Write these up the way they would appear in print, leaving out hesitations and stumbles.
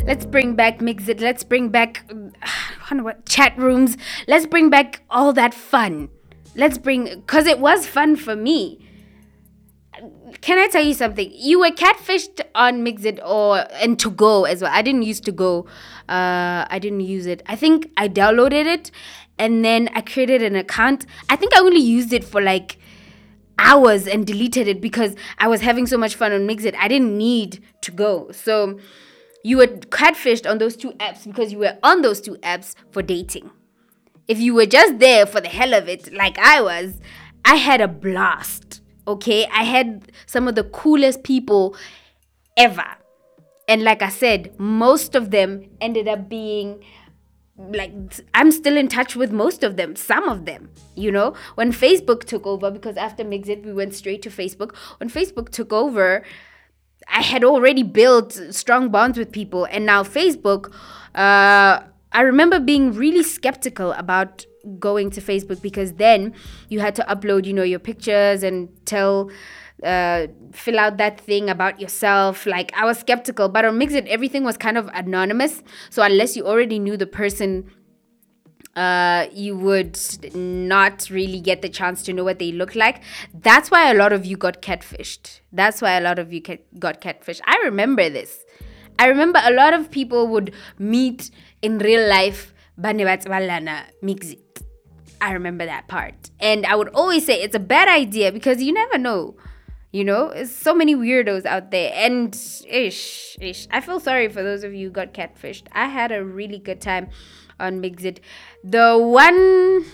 Let's bring back Mixit. Let's bring back chat rooms. Let's bring back all that fun. Because it was fun for me. Can I tell you something? You were catfished on Mixit and To Go as well. I didn't use To Go. I didn't use it. I think I downloaded it and then I created an account. I think I only used it for like hours and deleted it because I was having so much fun on Mixit. I didn't need To Go. So you were catfished on those two apps because you were on those two apps for dating. If you were just there for the hell of it, like I was, I had a blast. Okay, I had some of the coolest people ever. And like I said, most of them ended up being like, I'm still in touch with most of them, some of them, when Facebook took over, because after Mixit, we went straight to Facebook. When Facebook took over, I had already built strong bonds with people. And now Facebook, I remember being really skeptical about going to Facebook because then you had to upload, your pictures and fill out that thing about yourself. Like, I was skeptical, but on Mixit, everything was kind of anonymous. So unless you already knew the person, you would not really get the chance to know what they look like. That's why a lot of you got catfished. Got catfished. I remember this. I remember a lot of people would meet in real life, Mixit. I remember that part. And I would always say it's a bad idea because you never know. There's so many weirdos out there. And I feel sorry for those of you who got catfished. I had a really good time on Mixit. The one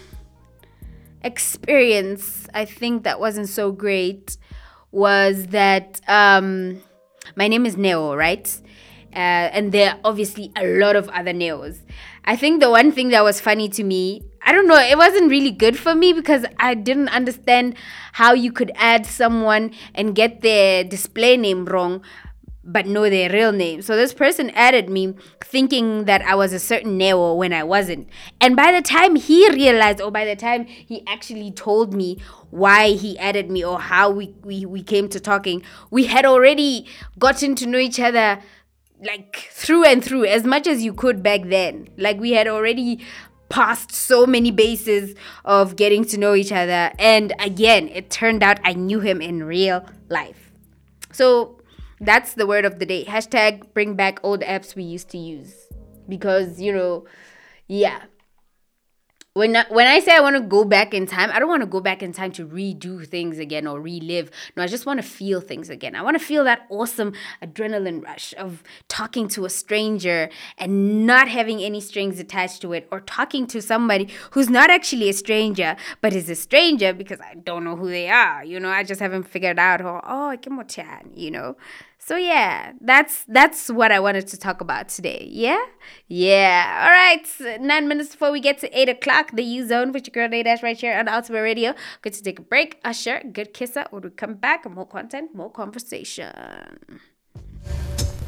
experience I think that wasn't so great was that my name is Neo, right? And there are obviously a lot of other Neos. I think the one thing that was funny to me, I don't know, it wasn't really good for me because I didn't understand how you could add someone and get their display name wrong, but know their real name. So this person added me thinking that I was a certain Neo when I wasn't. And by the time he realized, or by the time he actually told me why he added me or how we came to talking, we had already gotten to know each other like through and through, as much as you could back then. Like, we had already passed so many bases of getting to know each other. And again, it turned out I knew him in real life. So that's the word of the day. # bring back old apps we used to use. Because, yeah. When I say I want to go back in time, I don't want to go back in time to redo things again or relive. No, I just want to feel things again. I want to feel that awesome adrenaline rush of talking to a stranger and not having any strings attached to it, or talking to somebody who's not actually a stranger, but is a stranger because I don't know who they are. I just haven't figured out, Kimochan, So yeah, that's what I wanted to talk about today. Yeah. All right. 9 minutes before we get to 8 o'clock, the U Zone with your girl Nadash right here on Ultimate Radio. Good to take a break. Usher, good kisser. When we come back, more content, more conversation.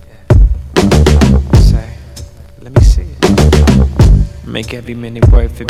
Say, let me see it. Make every minute worth it.